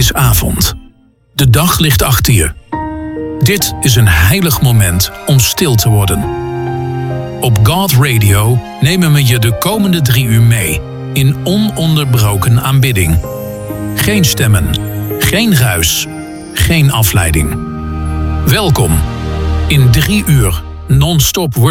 is avond. De dag ligt achter je. Dit is een heilig moment om stil te worden. Op God Radio nemen we je de komende 3 uur mee in ononderbroken aanbidding. Geen stemmen, geen ruis, geen afleiding. Welkom in 3 uur non-stop worship.